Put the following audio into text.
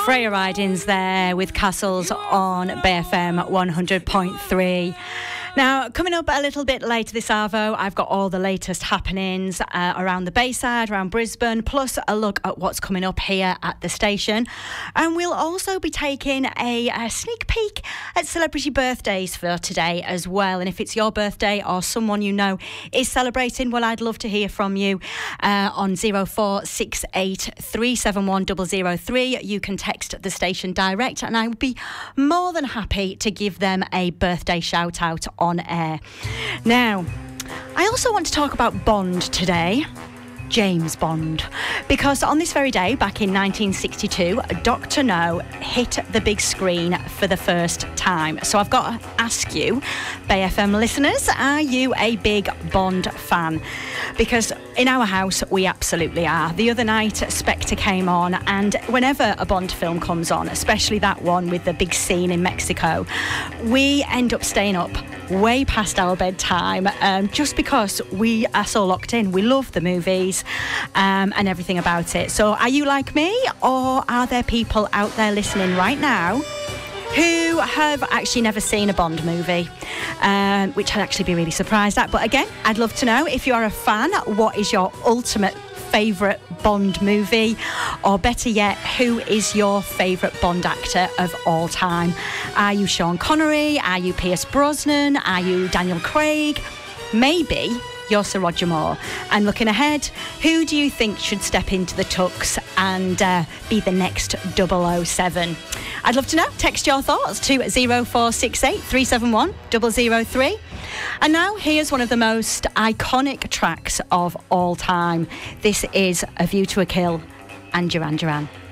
Freya Ridings there with Castles on BFM 100.3. Now, coming up a little bit later this Arvo, I've got all the latest happenings around the Bayside, around Brisbane, plus a look at what's coming up here at the station. And we'll also be taking a sneak peek at celebrity birthdays for today as well. And if it's your birthday or someone you know is celebrating, well, I'd love to hear from you on 0468 371 003. You can text the station direct, and I would be more than happy to give them a birthday shout out on air. Now, I also want to talk about Bond today. James Bond, because on this very day back in 1962, Dr. No hit the big screen for the first time. So I've got to ask you, BFM listeners, are you a big Bond fan? Because in our house we absolutely are. The other night Spectre came on, and whenever a Bond film comes on, especially that one with the big scene in Mexico, we end up staying up way past our bedtime, just because we are so locked in. We love the movies and everything about it. So are you like me, or are there people out there listening right now who have actually never seen a Bond movie, which I'd actually be really surprised at? But again, I'd love to know, if you are a fan, what is your ultimate favourite Bond movie, or better yet, who is your favourite Bond actor of all time? Are you Sean Connery? Are you Pierce Brosnan? Are you Daniel Craig? Maybe you're Sir Roger Moore. And looking ahead, who do you think should step into the tux and be the next 007? I'd love to know. Text your thoughts to 0468 371 003. And now here's one of the most iconic tracks of all time. This is A View to a Kill and Duran Duran.